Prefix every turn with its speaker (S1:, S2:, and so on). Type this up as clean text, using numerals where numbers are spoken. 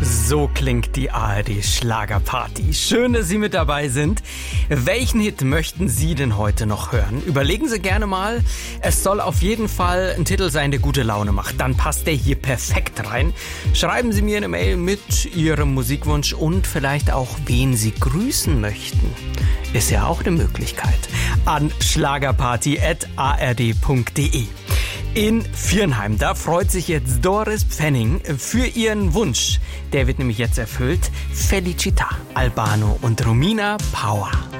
S1: So klingt die ARD Schlagerparty. Schön, dass Sie mit dabei sind. Welchen Hit möchten Sie denn heute noch hören? Überlegen Sie gerne mal. Es soll auf jeden Fall ein Titel sein, der gute Laune macht. Dann passt der hier perfekt rein. Schreiben Sie mir eine Mail mit Ihrem Musikwunsch und vielleicht auch, wen Sie grüßen möchten. Ist ja auch eine Möglichkeit. An schlagerparty@ard.de. In Viernheim, da freut sich jetzt Doris Pfenning für ihren Wunsch. Der wird nämlich jetzt erfüllt. Felicità, Albano und Romina Power.